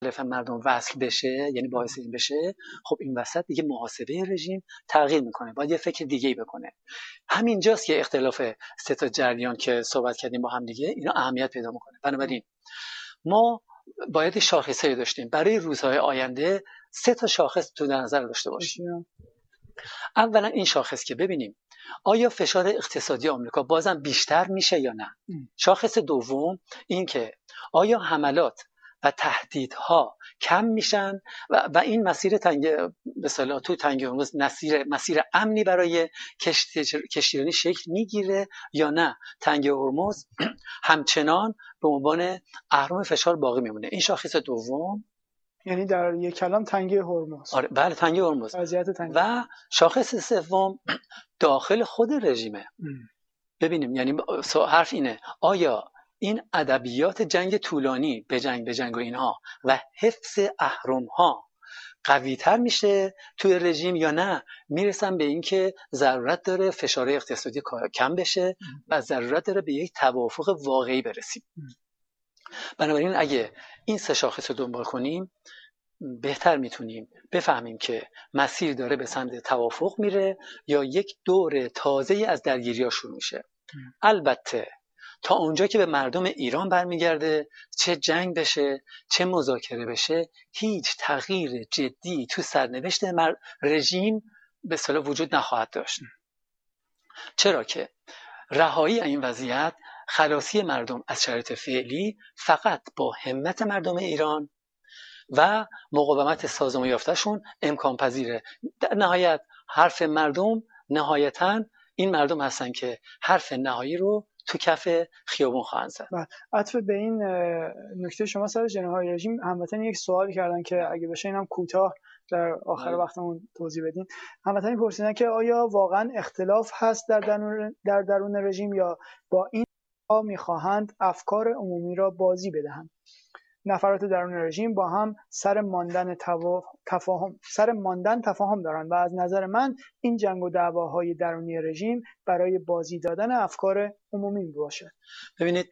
مختلف مردم وصل بشه، یعنی باعث این بشه، خب این وسط دیگه محاسبه رژیم تغییر میکنه، باید یه فکر دیگه‌ای بکنه. همینجاست که اختلاف سه تا جریان که صحبت کردیم با هم دیگه اینا اهمیت پیدا میکنه. بنابراین ما باید شاخصه‌ای داشتیم برای روزهای آینده، 3 تا شاخص تو نظر داشته باشیم. اولا این شاخص که ببینیم آیا فشار اقتصادی آمریکا بازم بیشتر میشه یا نه. شاخص دوم این که آیا حملات و تهدیدها کم میشن و این مسیر تنگ به اصطلاح تو تنگ هرمز مسیر امنی برای کشتیرانی شکل میگیره یا نه تنگ هرمز همچنان به عنوان اهرم فشار باقی میمونه. این شاخص دوم، یعنی در یک کلام تنگی هرمز. آره بله، تنگی هرمز. و شاخص سوم داخل خود رژیمه. ببینیم، یعنی حرف اینه آیا این ادبیات جنگ طولانی به جنگ و اینها و حفظ اهرم‌ها قوی‌تر میشه توی رژیم یا نه میرسن به این که ضرورت داره فشار اقتصادی کم بشه و ضرورت داره به یک توافق واقعی برسیم. بنابراین اگه این 3 شاخص رو دنبال کنیم بهتر میتونیم بفهمیم که مسیر داره به سمت توافق میره یا یک دور تازه‌ای از درگیری‌ها شروع میشه. البته تا اونجا که به مردم ایران برمیگرده، چه جنگ بشه چه مذاکره بشه، هیچ تغییر جدی تو سرنوشت رژیم به اصطلاح وجود نخواهد داشت. چرا که رهایی این وضعیت، خلاصی مردم از شرایط فعلی فقط با همت مردم ایران و مقاومت سازمان یافته‌شون امکان پذیره. در نهایت حرف مردم نهایتاً این مردم هستن که حرف نهایی رو تو کف خیابون خواهند زد. عطف به این نکته شما سر ژنرال رژیم، هموطن یک سوال کردن که اگه بشه اینم کوتاه در آخر وقتمون توضیح بدین. هموطنی پرسیدن که آیا واقعا اختلاف هست در درون رژیم یا با این میخواهند افکار عمومی را بازی بدهند؟ نفرات درون رژیم با هم سر ماندن تفاهم دارند و از نظر من این جنگ و دعواهای درونی رژیم برای بازی دادن افکار عمومی باشه. ببینید،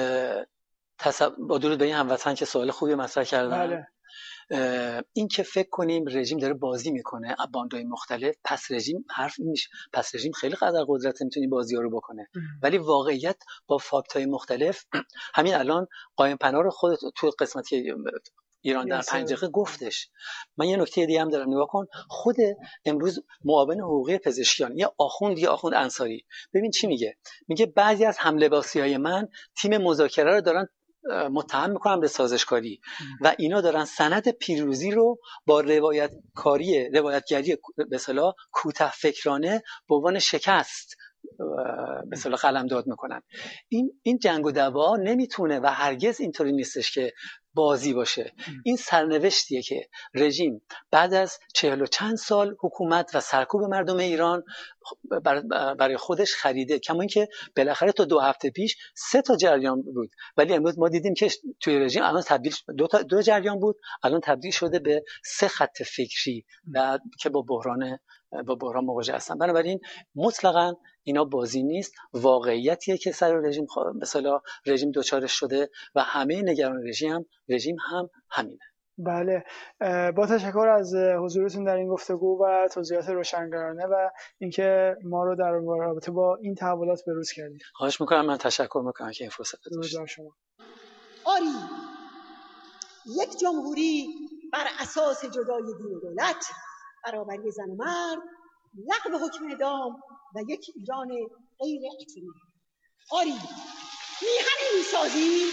با درود به این هموطن که سوال خوبی مطرح کردن. بله. این که فکر کنیم رژیم داره بازی میکنه باندهای مختلف، پس رژیم حرف نیست، پس رژیم خیلی قدر قدرت میتونه بازی‌ها رو بکنه. ولی واقعیت با فاکت‌های مختلف، همین الان قائم پناه رو خودت تو قسمتی ایران در 5 دقیقه گفتش. من یه نکته دیگه هم دارم، نگاه کن. خود امروز معاون حقوقی پزشکیان یه آخوند انصاری، ببین چی میگه بعضی از هم‌لباسی‌های من تیم مذاکره رو دارن متهم میکنم به سازشکاری و اینا دارن سند پیروزی رو با روایتگری به اصطلاح کوته فکرانه به عنوان شکست به اصطلاح قلمداد میکنن. این جنگ و دعوا نمیتونه و هرگز اینطوری نیستش که بازی باشه. این سرنوشتیه که رژیم بعد از 40 و چند سال حکومت و سرکوب مردم ایران برای خودش خریده. کما اینکه بالاخره تا 2 هفته پیش 3 تا جریان بود، ولی امروز ما دیدیم که توی رژیم الان تبدیل 2 جریان بود، الان تبدیل شده به 3 خط فکری و که با بحران مواجه هستن. بنابراین مطلقاً اینا بازی نیست، واقعیتیه که سر رژیم به اصطلاح رژیم دوچارش شده و همه نگران رژیم هم همینه. بله، با تشکر از حضورتون در این گفتگو و توضیحات روشنگرانه و اینکه ما رو در رابطه با این تحولات بروز کردید. خواهش میکنم. من تشکر میکنم که این فرصت داشتید. شما آری، یک جمهوری بر اساس جدای دین و دولت، برابری زن و مرد، لغو حکم اعدام و یک ایران غیر اتمی. آری، میهنی میسازیم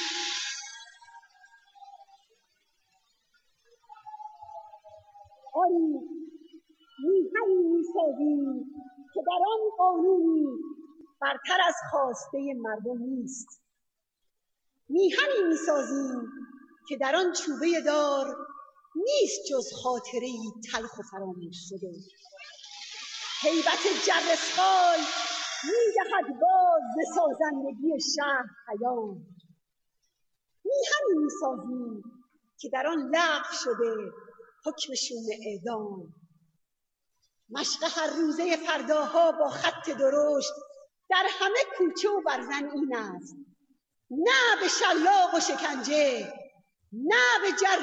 که در آن قانونی برتر از خواسته مردم نیست. میهنی میسازیم که در آن چوبه دار نیست جز خاطره‌ای تلخ و فراموش شده. هیبت جرسخال می‌دهد باز ز سازندگی شهر پیام. میهنی میسازیم که در آن لغو شده حکم شوم اعدام. مشق هر روزه فرداها با خط درشت در همه کوچه و برزن این است: نه به شلاق و شکنجه، نه به